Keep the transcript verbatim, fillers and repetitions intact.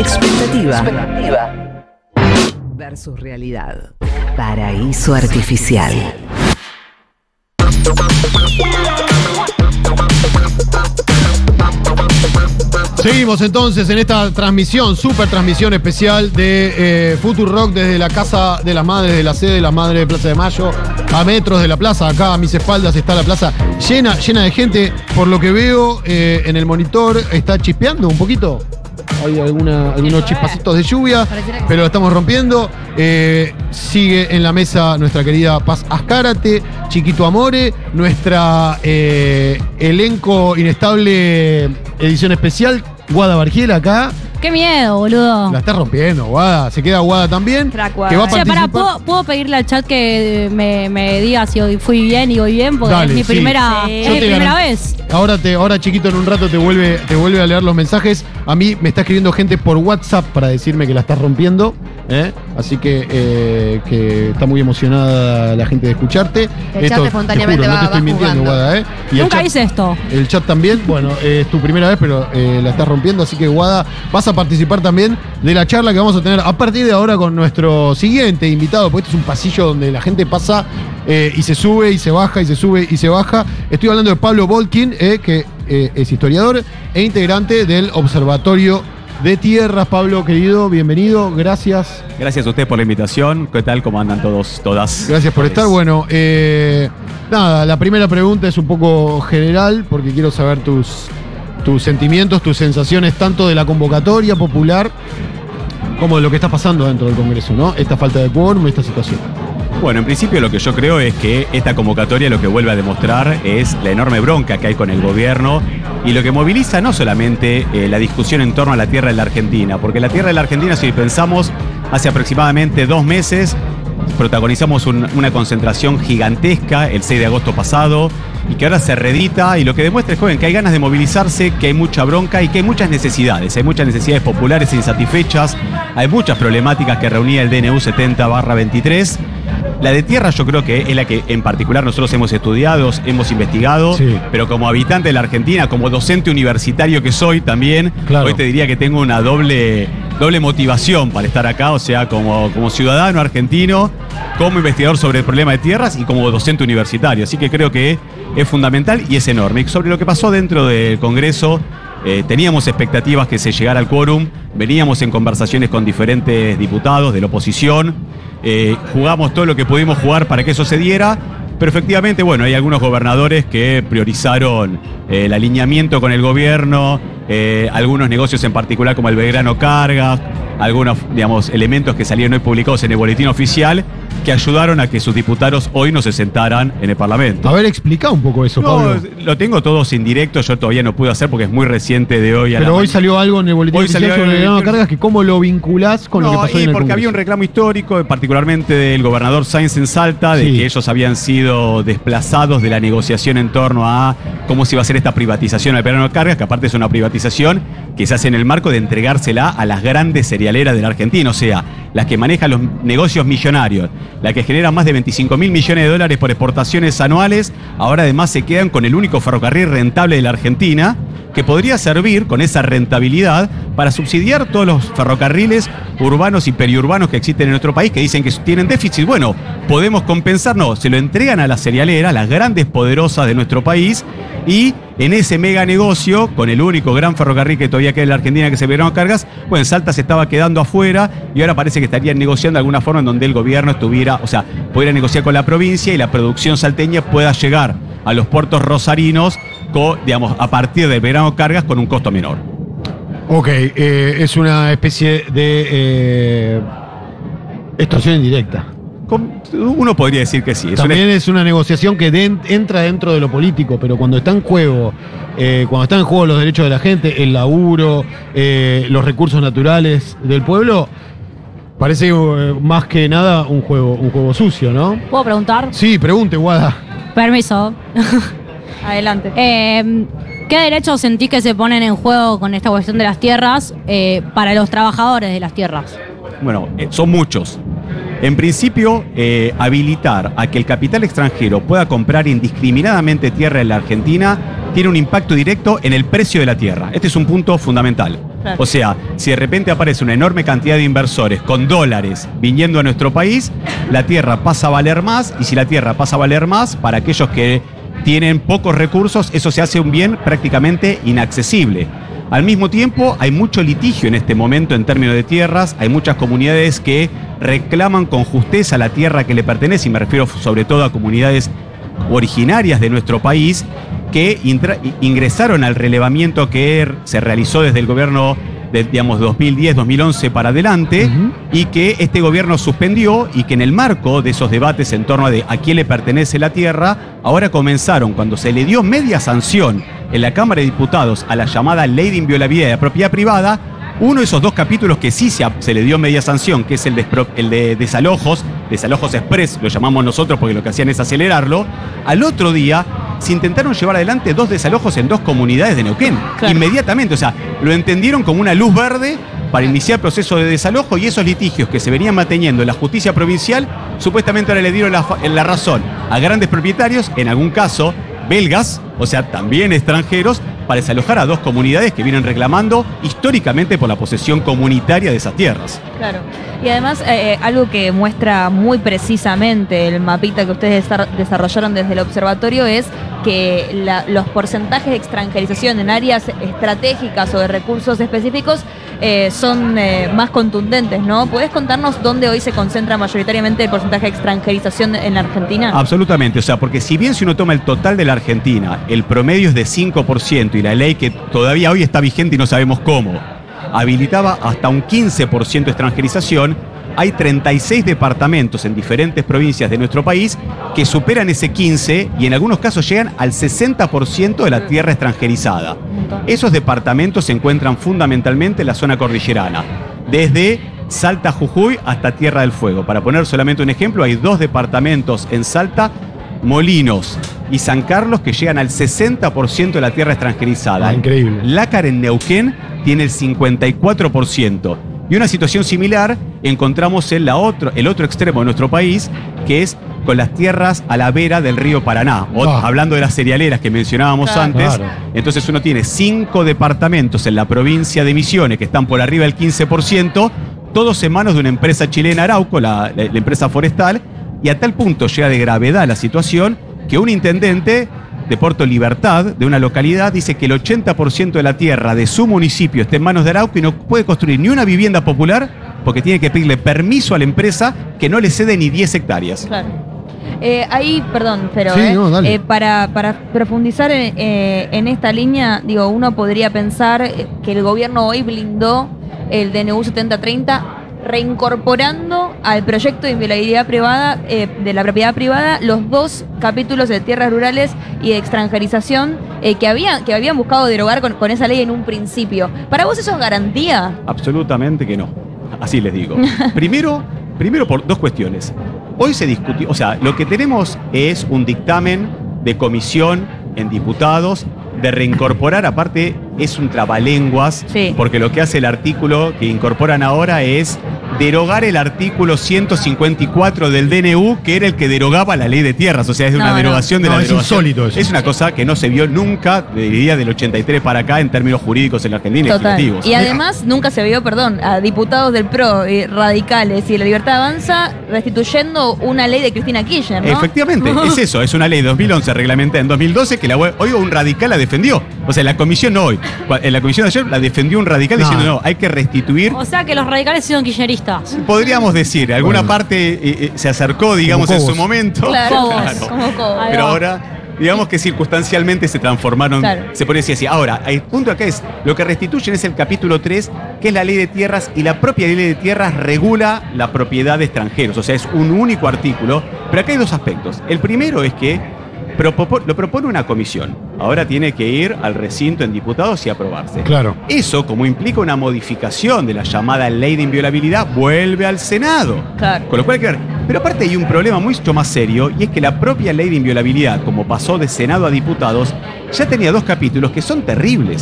Expectativa. Expectativa. Versus realidad. Paraíso artificial. Seguimos entonces en esta transmisión, super transmisión especial de eh, Futurock desde la Casa de las Madres, de la sede de las Madres de Plaza de Mayo, a metros de la plaza. Acá a mis espaldas está la plaza llena, llena de gente. Por lo que veo eh, en el monitor, está chispeando un poquito. Hay alguna, algunos chispacitos de lluvia, pero lo estamos rompiendo. Eh, sigue en la mesa nuestra querida Paz Azcárate, Chiquito Amore, nuestra eh, elenco inestable edición especial, Guada Bargiela acá. ¡Qué miedo, boludo! La está rompiendo, Guada. Se queda Guada también. Crack, Guada. Que va a participar. Che, pará, ¿puedo, ¿puedo pedirle al chat que me, me diga si hoy fui bien y voy bien? Porque Dale, es mi sí. primera, sí. es mi primera vez. Ahora, te, ahora, Chiquito, en un rato te vuelve, te vuelve a leer los mensajes. A mí me está escribiendo gente por WhatsApp para decirme que la estás rompiendo. ¿eh? Así que, eh, que está muy emocionada la gente de escucharte. El esto, chat espontáneamente te juro, va, no te estoy mintiendo, jugando. Guada. ¿eh? Y Nunca chat, hice esto. El chat también. Bueno, eh, es tu primera vez, pero eh, la estás rompiendo. Así que, Guada, vas a participar también de la charla que vamos a tener a partir de ahora con nuestro siguiente invitado, porque este es un pasillo donde la gente pasa eh, y se sube y se baja y se sube y se baja. Estoy hablando de Pablo Volkin, eh, que eh, es historiador e integrante del Observatorio de Tierras. Pablo, querido, bienvenido, gracias. Gracias a usted por la invitación. ¿Qué tal? ¿Cómo andan todos, todas? Gracias por estar. Bueno, eh, nada, la primera pregunta es un poco general, porque quiero saber tus, tus sentimientos, tus sensaciones, tanto de la convocatoria popular como de lo que está pasando dentro del Congreso, ¿no? Esta falta de quórum, esta situación. Bueno, en principio lo que yo creo es que esta convocatoria lo que vuelve a demostrar es la enorme bronca que hay con el gobierno y lo que moviliza no solamente eh, la discusión en torno a la tierra de la Argentina, porque la tierra de la Argentina, si pensamos, hace aproximadamente dos meses protagonizamos un, una concentración gigantesca el seis de agosto pasado y que ahora se reedita y lo que demuestra es, joven, que hay ganas de movilizarse, que hay mucha bronca y que hay muchas necesidades, hay muchas necesidades populares insatisfechas, hay muchas problemáticas que reunía el D N U setenta barra veintitrés. La de tierra yo creo que es la que en particular nosotros hemos estudiado, hemos investigado, sí. Pero como habitante de la Argentina, como docente universitario que soy también, claro. Hoy te diría que tengo una doble, doble motivación para estar acá, o sea, como, como ciudadano argentino, como investigador sobre el problema de tierras y como docente universitario. Así que creo que es fundamental y es enorme. Y sobre lo que pasó dentro del Congreso, eh, teníamos expectativas que se llegara al quórum, veníamos en conversaciones con diferentes diputados de la oposición, eh, jugamos todo lo que pudimos jugar para que eso se diera, pero efectivamente, bueno, hay algunos gobernadores que priorizaron eh, el alineamiento con el gobierno, eh, algunos negocios en particular como el Belgrano Cargas, algunos, digamos, elementos que salieron hoy publicados en el boletín oficial que ayudaron a que sus diputados hoy no se sentaran en el Parlamento. A ver, explica un poco eso, no, Pablo. Lo tengo todo sin directo, yo todavía no pude hacer porque es muy reciente de hoy a Pero la hoy mañana. Salió algo en el boletín hoy oficial sobre el Belgrano Cargas, que cómo lo vinculás con no, lo que pasó y en el porque Congreso. había un reclamo histórico, particularmente del gobernador Sáenz en Salta, de sí. que ellos habían sido desplazados de la negociación en torno a cómo se iba a hacer esta privatización al Belgrano Cargas, que aparte es una privatización que se hace en el marco de entregársela a las grandes cerealeras de la Argentina, o sea, las que manejan los negocios millonarios, las que generan más de veinticinco mil millones de dólares por exportaciones anuales, ahora además se quedan con el único ferrocarril rentable de la Argentina, que podría servir con esa rentabilidad para subsidiar todos los ferrocarriles urbanos y periurbanos que existen en nuestro país, que dicen que tienen déficit. Bueno, podemos compensar, no, se lo entregan a las cerealeras, las grandes poderosas de nuestro país, y en ese mega negocio, con el único gran ferrocarril que todavía queda en la Argentina, que se Belgrano Cargas, bueno, Salta se estaba quedando afuera y ahora parece que estarían negociando de alguna forma en donde el gobierno estuviera, o sea, pudiera negociar con la provincia y la producción salteña pueda llegar a los puertos rosarinos, con, digamos, a partir del Belgrano Cargas con un costo menor. Ok, eh, es una especie de eh, extorsión indirecta. Uno podría decir que sí. Es También una... es una negociación que de, entra dentro de lo político, pero cuando está en juego, eh, cuando están en juego los derechos de la gente, el laburo, eh, los recursos naturales del pueblo, parece eh, más que nada un juego, un juego sucio, ¿no? ¿Puedo preguntar? Sí, pregunte, Guada. Permiso. Adelante. Eh, ¿Qué derechos sentís que se ponen en juego con esta cuestión de las tierras eh, para los trabajadores de las tierras? Bueno, eh, son muchos. En principio, eh, habilitar a que el capital extranjero pueda comprar indiscriminadamente tierra en la Argentina tiene un impacto directo en el precio de la tierra. Este es un punto fundamental. Claro. O sea, si de repente aparece una enorme cantidad de inversores con dólares viniendo a nuestro país, la tierra pasa a valer más, y si la tierra pasa a valer más, para aquellos que tienen pocos recursos, eso se hace un bien prácticamente inaccesible. Al mismo tiempo, hay mucho litigio en este momento en términos de tierras. Hay muchas comunidades que reclaman con justeza la tierra que le pertenece, y me refiero sobre todo a comunidades originarias de nuestro país que intra- ingresaron al relevamiento que se realizó desde el gobierno de, digamos, dos mil diez, dos mil once para adelante, uh-huh. y que este gobierno suspendió, y que en el marco de esos debates en torno a, de a quién le pertenece la tierra, ahora comenzaron, cuando se le dio media sanción en la Cámara de Diputados a la llamada Ley de Inviolabilidad de Propiedad Privada, uno de esos dos capítulos que sí se, se le dio media sanción, que es el de, el de desalojos, desalojos express, lo llamamos nosotros porque lo que hacían es acelerarlo, al otro día se intentaron llevar adelante dos desalojos en dos comunidades de Neuquén, claro. inmediatamente, o sea, lo entendieron como una luz verde para iniciar el proceso de desalojo, y esos litigios que se venían manteniendo en la justicia provincial, supuestamente ahora le dieron la, la razón a grandes propietarios, en algún caso belgas, o sea, también extranjeros, para desalojar a dos comunidades que vienen reclamando históricamente por la posesión comunitaria de esas tierras. Claro. Y además, eh, algo que muestra muy precisamente el mapita que ustedes desarrollaron desde el observatorio es que la, los porcentajes de extranjerización en áreas estratégicas o de recursos específicos eh, son eh, más contundentes, ¿no? ¿Podés contarnos dónde hoy se concentra mayoritariamente el porcentaje de extranjerización en la Argentina? Absolutamente, o sea, porque si bien si uno toma el total de la Argentina, el promedio es de cinco por ciento, y la ley que todavía hoy está vigente y no sabemos cómo, habilitaba hasta un quince por ciento de extranjerización, hay treinta y seis departamentos en diferentes provincias de nuestro país que superan ese quince y en algunos casos llegan al sesenta por ciento de la tierra extranjerizada. Esos departamentos se encuentran fundamentalmente en la zona cordillerana, desde Salta, Jujuy hasta Tierra del Fuego. Para poner solamente un ejemplo, hay dos departamentos en Salta, Molinos y San Carlos, que llegan al sesenta por ciento de la tierra extranjerizada. Ah, increíble. Lácar en Neuquén tiene el cincuenta y cuatro por ciento. Y una situación similar encontramos en la otro, el otro extremo de nuestro país, que es con las tierras a la vera del río Paraná. O, ah. Hablando de las cerealeras que mencionábamos claro, antes. Claro. Entonces uno tiene cinco departamentos en la provincia de Misiones que están por arriba del quince por ciento, todos en manos de una empresa chilena, Arauco, la, la, la empresa forestal, y a tal punto llega de gravedad la situación que un intendente de Puerto Libertad, de una localidad, dice que el ochenta por ciento de la tierra de su municipio está en manos de Arauco y no puede construir ni una vivienda popular porque tiene que pedirle permiso a la empresa que no le cede ni diez hectáreas. Claro. Eh, ahí, perdón, pero sí, eh, no, eh, para, para profundizar en, eh, en esta línea, digo, uno podría pensar que el gobierno hoy blindó el D N U setenta treinta reincorporando al proyecto de inviolabilidad privada, eh, de la propiedad privada, los dos capítulos de tierras rurales y de extranjerización eh, que, habían, que habían buscado derogar con, con esa ley en un principio. ¿Para vos eso es garantía? Absolutamente que no. Así les digo. Primero, primero por dos cuestiones. Hoy se discutió, o sea, lo que tenemos es un dictamen de comisión en diputados de reincorporar, aparte es un trabalenguas, sí. Porque lo que hace el artículo que incorporan ahora es derogar el artículo ciento cincuenta y cuatro del D N U, que era el que derogaba la ley de tierras, o sea, es no, una no. derogación de no, la es derogación. Insólito eso. Es una cosa que no se vio nunca, diría del ochenta y tres para acá, en términos jurídicos en la Argentina. Total. Y además nunca se vio, perdón, a diputados del P R O, eh, radicales y de la Libertad Avanza restituyendo una ley de Cristina Kirchner, ¿no? Efectivamente, es eso, es una ley de dos mil once reglamentada en dos mil doce que la, hoy un radical la defendió. O sea, la comisión no hoy, en la comisión de ayer la defendió un radical no. diciendo no, hay que restituir. O sea que los radicales son kirchneristas. Podríamos decir, alguna bueno. parte eh, eh, se acercó, digamos, en su momento. Claro, claro. Como Cobos. Pero ahora, digamos que circunstancialmente se transformaron, claro. se podría decir así. Ahora, el punto acá es, lo que restituyen es el capítulo tres, que es la ley de tierras, y la propia ley de tierras regula la propiedad de extranjeros. O sea, es un único artículo. Pero acá hay dos aspectos. El primero es que lo propone una comisión. Ahora tiene que ir al recinto en diputados y aprobarse. Claro. Eso, como implica una modificación de la llamada ley de inviolabilidad, vuelve al Senado. Claro. Con lo cual hay que ver. Pero aparte hay un problema mucho más serio, y es que la propia ley de inviolabilidad, como pasó de Senado a diputados, ya tenía dos capítulos que son terribles.